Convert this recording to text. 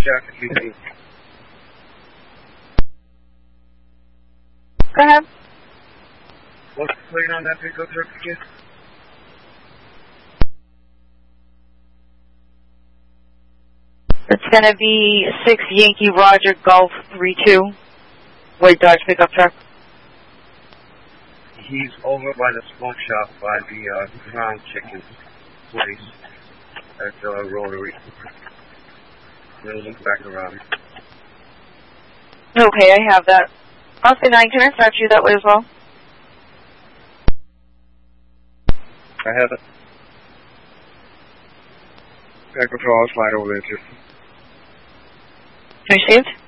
Jacket 15. Go ahead. What's the plate on that pickup truck again? It's going to be 6 Yankee Roger Golf 32. White Dodge pickup truck. He's over by the smoke shop by the Crown Chicken place at the Rotary. We'll look back around. Okay, I have that. I'll say 9. Can I fax you that way as well? I have it. Pack Patrol, I'll slide over there too. Received?